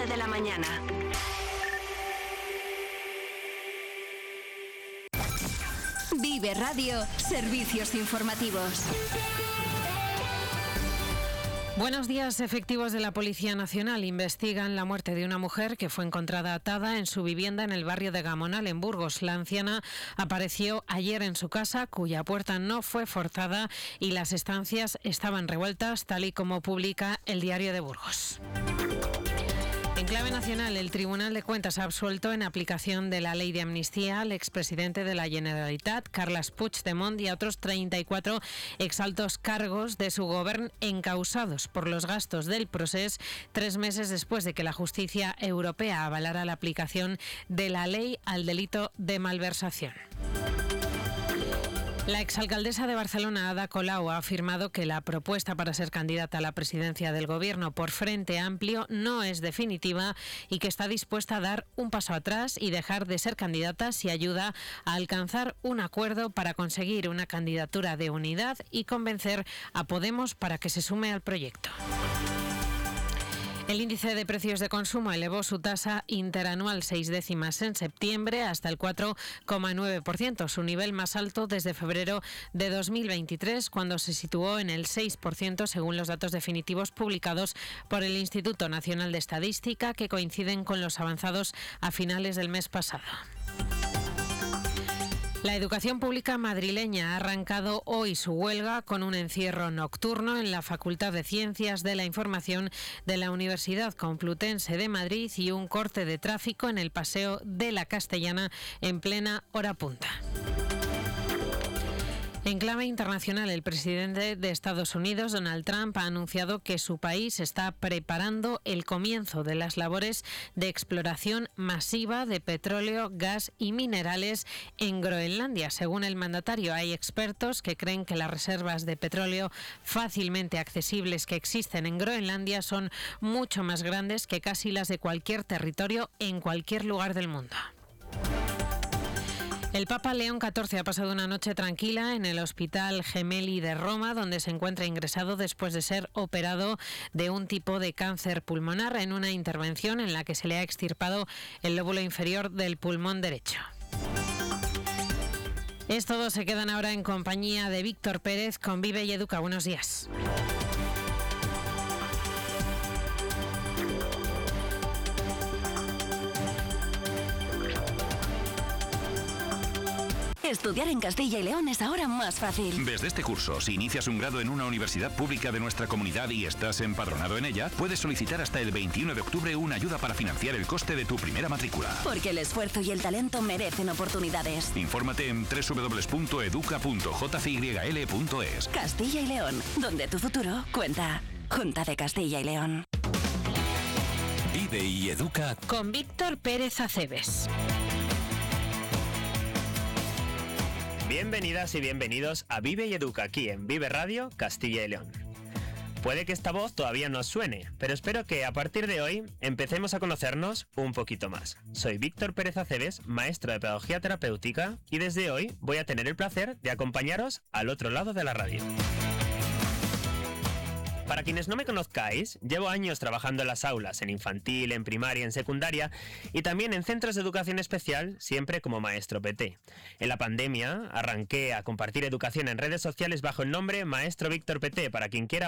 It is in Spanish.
11 de la mañana. Vive Radio, servicios informativos. Buenos días. Efectivos de la Policía Nacional investigan la muerte de una mujer que fue encontrada atada en su vivienda en el barrio de Gamonal, en Burgos. La anciana apareció ayer en su casa, cuya puerta no fue forzada y las estancias estaban revueltas, tal y como publica el Diario de Burgos. En clave nacional, el Tribunal de Cuentas ha absuelto en aplicación de la ley de amnistía al expresidente de la Generalitat, Carles Puigdemont, y a otros 34 exaltos cargos de su gobierno encausados por los gastos del procés 3 meses después de que la justicia europea avalara la aplicación de la ley al delito de malversación. La exalcaldesa de Barcelona, Ada Colau, ha afirmado que la propuesta para ser candidata a la presidencia del Gobierno por Frente Amplio no es definitiva y que está dispuesta a dar un paso atrás y dejar de ser candidata si ayuda a alcanzar un acuerdo para conseguir una candidatura de unidad y convencer a Podemos para que se sume al proyecto. El índice de precios de consumo elevó su tasa interanual 6 décimas en septiembre hasta el 4,9%, su nivel más alto desde febrero de 2023, cuando se situó en el 6% según los datos definitivos publicados por el Instituto Nacional de Estadística, que coinciden con los avanzados a finales del mes pasado. La educación pública madrileña ha arrancado hoy su huelga con un encierro nocturno en la Facultad de Ciencias de la Información de la Universidad Complutense de Madrid y un corte de tráfico en el Paseo de la Castellana en plena hora punta. En clave internacional, el presidente de Estados Unidos, Donald Trump, ha anunciado que su país está preparando el comienzo de las labores de exploración masiva de petróleo, gas y minerales en Groenlandia. Según el mandatario, hay expertos que creen que las reservas de petróleo fácilmente accesibles que existen en Groenlandia son mucho más grandes que casi las de cualquier territorio en cualquier lugar del mundo. El Papa León XIV ha pasado una noche tranquila en el Hospital Gemelli de Roma, donde se encuentra ingresado después de ser operado de un tipo de cáncer pulmonar en una intervención en la que se le ha extirpado el lóbulo inferior del pulmón derecho. Es todo, se quedan ahora en compañía de Víctor Pérez con Vive y Educa. Buenos días. Estudiar en Castilla y León es ahora más fácil. Desde este curso, si inicias un grado en una universidad pública de nuestra comunidad y estás empadronado en ella, puedes solicitar hasta el 21 de octubre una ayuda para financiar el coste de tu primera matrícula. Porque el esfuerzo y el talento merecen oportunidades. Infórmate en www.educa.jcyl.es. Castilla y León, donde tu futuro cuenta. Junta de Castilla y León. Vive y Educa con Víctor Pérez Aceves. Bienvenidas y bienvenidos a Vive y Educa, aquí en Vive Radio, Castilla y León. Puede que esta voz todavía no os suene, pero espero que a partir de hoy empecemos a conocernos un poquito más. Soy Víctor Pérez Aceves, maestro de Pedagogía Terapéutica, y desde hoy voy a tener el placer de acompañaros al otro lado de la radio. Para quienes no me conozcáis, llevo años trabajando en las aulas, en infantil, en primaria, en secundaria y también en centros de educación especial, siempre como maestro PT. En la pandemia arranqué a compartir educación en redes sociales bajo el nombre Maestro Víctor PT, para quien quiera